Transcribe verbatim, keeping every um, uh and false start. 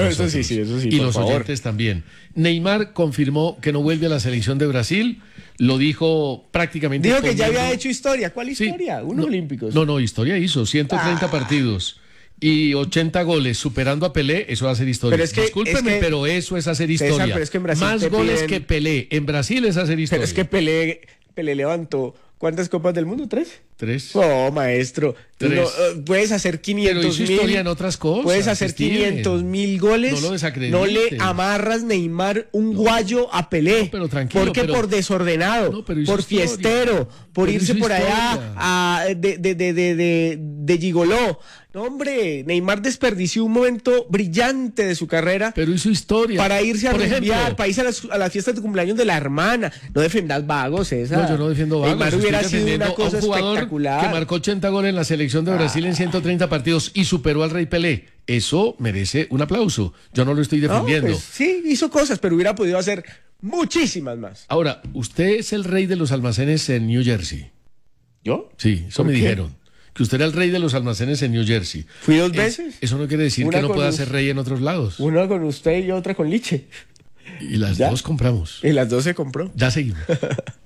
eso sí, sí, eso sí, y por los favor. oyentes también. Neymar confirmó que no vuelve a la selección de Brasil, lo dijo prácticamente. Dijo que ya poniendo- había hecho historia. ¿Cuál Sí, historia? Unos no, olímpicos. No, no, historia hizo, ciento treinta Ah. partidos y ochenta goles, superando a Pelé, eso va a ser historia. Pero es que- Discúlpeme, es que- pero eso es hacer César, historia. pero es que en Brasil Más te goles piden- que Pelé, en Brasil es hacer historia. Pero es que Pelé, Pelé levantó. ¿Cuántas copas del mundo? ¿Tres? Tres. Oh, maestro. Tres. No, eh, puedes hacer Pero quinientos hizo mil. historia en otras cosas. Puedes hacer Steven. quinientos mil goles. No lo desacredite. No le amarras, Neymar, un guayo a Pelé. No, pero tranquilo, Porque pero- por desordenado, No, pero hizo por historia. fiestero, por Pero irse hizo por allá historia. a, de, de, de, de, de, de gigoló. No, hombre, Neymar desperdició un momento brillante de su carrera. Pero hizo historia. Para irse a Por rumbear, ejemplo, para irse a las, a las fiestas de cumpleaños de la hermana. No defendas vagos, esa. No, yo no defiendo vagos. Neymar Estoy hubiera sido defendiendo una cosa a un jugador espectacular. que marcó ochenta goles en la selección de Brasil en ciento treinta partidos y superó al Rey Pelé. Eso merece un aplauso. Yo no lo estoy No, defendiendo. pues, sí, hizo cosas, pero hubiera podido hacer muchísimas más. Ahora, usted es el rey de los almacenes en New Jersey. ¿Yo? Sí, eso ¿Por me qué? dijeron. Que usted era el rey de los almacenes en New Jersey. Fui dos Es- veces. Eso no quiere decir Una que no con pueda us- ser rey en otros lados. Una con usted y otra con Liche. Y las ¿Ya? dos compramos. Y las dos se compró. Ya seguimos.